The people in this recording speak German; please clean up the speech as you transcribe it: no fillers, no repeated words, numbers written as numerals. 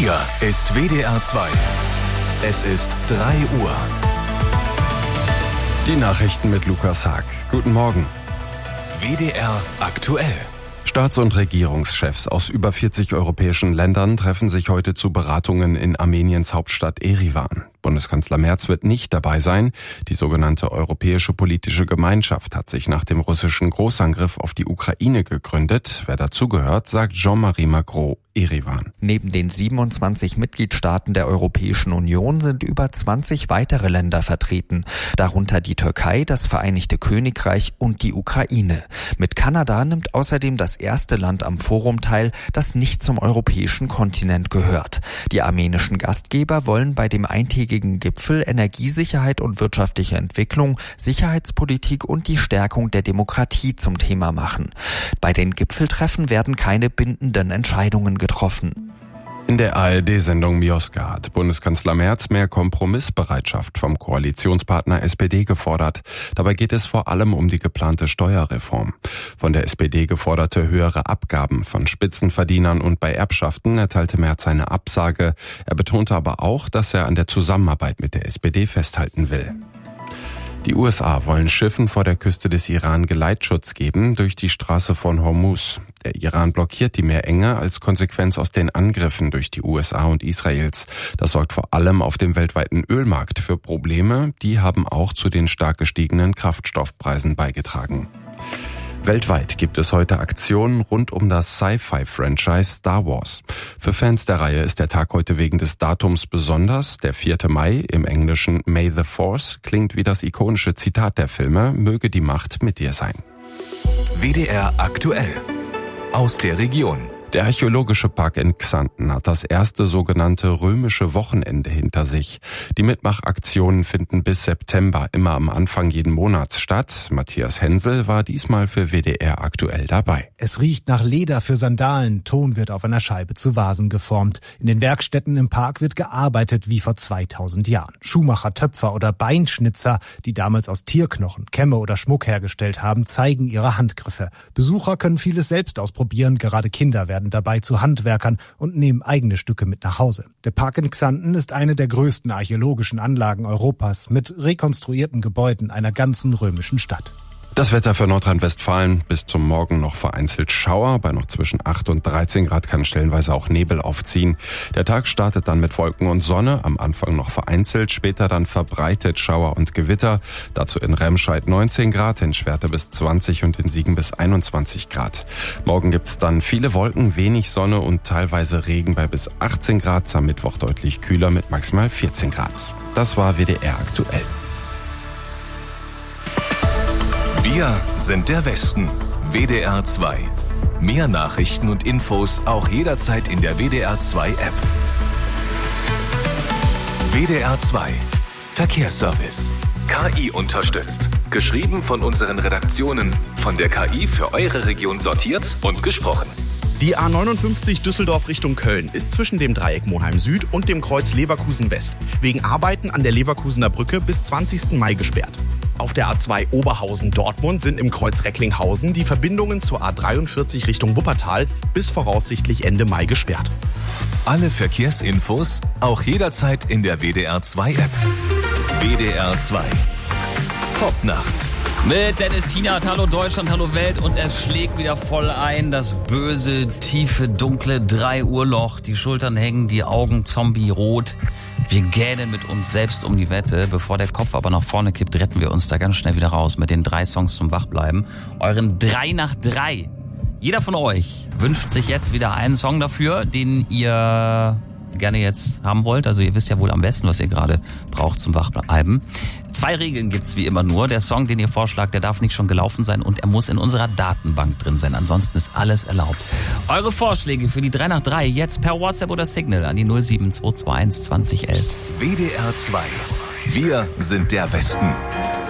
Hier ist WDR 2. Es ist 3 Uhr. Die Nachrichten mit Lukas Haag. Guten Morgen. WDR aktuell. Staats- und Regierungschefs aus über 40 europäischen Ländern treffen sich heute zu Beratungen in Armeniens Hauptstadt Erivan. Bundeskanzler Merz wird nicht dabei sein. Die sogenannte Europäische Politische Gemeinschaft hat sich nach dem russischen Großangriff auf die Ukraine gegründet. Wer dazugehört, sagt Jean-Marie Macron. Erivan. Neben den 27 Mitgliedstaaten der Europäischen Union sind über 20 weitere Länder vertreten, darunter die Türkei, das Vereinigte Königreich und die Ukraine. Mit Kanada nimmt außerdem das erste Land am Forum teil, das nicht zum europäischen Kontinent gehört. Die armenischen Gastgeber wollen bei dem eintägigen Gipfel Energiesicherheit und wirtschaftliche Entwicklung, Sicherheitspolitik und die Stärkung der Demokratie zum Thema machen. Bei den Gipfeltreffen werden keine bindenden Entscheidungen getroffen. In der ARD-Sendung Mioska hat Bundeskanzler Merz mehr Kompromissbereitschaft vom Koalitionspartner SPD gefordert. Dabei geht es vor allem um die geplante Steuerreform. Von der SPD geforderte höhere Abgaben von Spitzenverdienern und bei Erbschaften erteilte Merz eine Absage. Er betonte aber auch, dass er an der Zusammenarbeit mit der SPD festhalten will. Die USA wollen Schiffen vor der Küste des Iran Geleitschutz geben durch die Straße von Hormuz. Der Iran blockiert die Meerenge als Konsequenz aus den Angriffen durch die USA und Israels. Das sorgt vor allem auf dem weltweiten Ölmarkt für Probleme. Die haben auch zu den stark gestiegenen Kraftstoffpreisen beigetragen. Weltweit gibt es heute Aktionen rund um das Sci-Fi-Franchise Star Wars. Für Fans der Reihe ist der Tag heute wegen des Datums besonders. Der 4. Mai, im Englischen May the Force, klingt wie das ikonische Zitat der Filme, möge die Macht mit dir sein. WDR aktuell. Aus der Region. Der archäologische Park in Xanten hat das erste sogenannte römische Wochenende hinter sich. Die Mitmachaktionen finden bis September immer am Anfang jeden Monats statt. Matthias Hensel war diesmal für WDR aktuell dabei. Es riecht nach Leder für Sandalen, Ton wird auf einer Scheibe zu Vasen geformt. In den Werkstätten im Park wird gearbeitet wie vor 2000 Jahren. Schuhmacher, Töpfer oder Beinschnitzer, die damals aus Tierknochen, Kämme oder Schmuck hergestellt haben, zeigen ihre Handgriffe. Besucher können vieles selbst ausprobieren, gerade Kinder werden dabei zu Handwerkern und nehmen eigene Stücke mit nach Hause. Der Park in Xanten ist eine der größten archäologischen Anlagen Europas mit rekonstruierten Gebäuden einer ganzen römischen Stadt. Das Wetter für Nordrhein-Westfalen: bis zum Morgen noch vereinzelt Schauer. Bei noch zwischen 8 und 13 Grad kann stellenweise auch Nebel aufziehen. Der Tag startet dann mit Wolken und Sonne. Am Anfang noch vereinzelt, später dann verbreitet Schauer und Gewitter. Dazu in Remscheid 19 Grad, in Schwerte bis 20 und in Siegen bis 21 Grad. Morgen gibt's dann viele Wolken, wenig Sonne und teilweise Regen bei bis 18 Grad. Am Mittwoch deutlich kühler mit maximal 14 Grad. Das war WDR aktuell. Wir sind der Westen. WDR 2. Mehr Nachrichten und Infos auch jederzeit in der WDR 2 App. WDR 2. Verkehrsservice. KI unterstützt. Geschrieben von unseren Redaktionen. Von der KI für eure Region sortiert und gesprochen. Die A59 Düsseldorf Richtung Köln ist zwischen dem Dreieck Monheim Süd und dem Kreuz Leverkusen West wegen Arbeiten an der Leverkusener Brücke bis 20. Mai gesperrt. Auf der A2 Oberhausen-Dortmund sind im Kreuz Recklinghausen die Verbindungen zur A43 Richtung Wuppertal bis voraussichtlich Ende Mai gesperrt. Alle Verkehrsinfos auch jederzeit in der WDR 2 App. WDR 2. Popnacht. Mit Dennis Tienert, hallo Deutschland, hallo Welt, und es schlägt wieder voll ein, das böse, tiefe, dunkle 3 Uhr Loch. Die Schultern hängen, die Augen zombie-rot. Wir gähnen mit uns selbst um die Wette. Bevor der Kopf aber nach vorne kippt, retten wir uns da ganz schnell wieder raus mit den 3 Songs zum Wachbleiben. Euren 3 nach 3. Jeder von euch wünscht sich jetzt wieder einen Song dafür, den ihr gerne jetzt haben wollt. Also ihr wisst ja wohl am besten, was ihr gerade braucht zum Wachbleiben. 2 Regeln gibt's wie immer nur. Der Song, den ihr vorschlagt, der darf nicht schon gelaufen sein und er muss in unserer Datenbank drin sein. Ansonsten ist alles erlaubt. Eure Vorschläge für die 3 nach 3 jetzt per WhatsApp oder Signal an die 07221 2011. WDR 2. Wir sind der Westen.